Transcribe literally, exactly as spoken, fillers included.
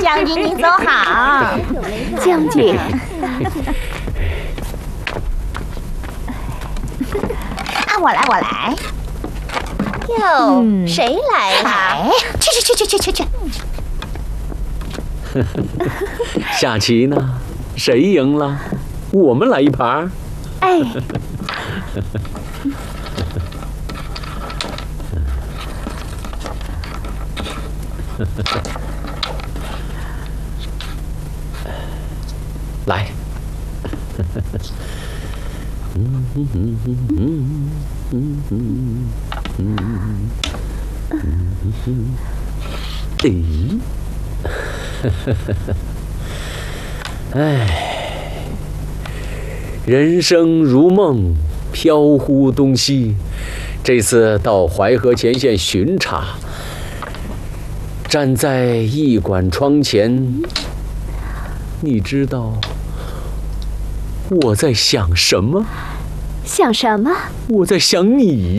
将军您走好。 将军。 啊，我来，我来。哟，嗯、谁来了？哎，去去去去去去去。 下棋呢？谁赢了？我们来一盘。 哎。 来。嗯嗯嗯嗯嗯嗯嗯嗯嗯，咦，哎，人生如梦，飘忽东西。这次到淮河前线巡查，站在驿馆窗前，你知道我在想什么？ 想什么？ 我在想你。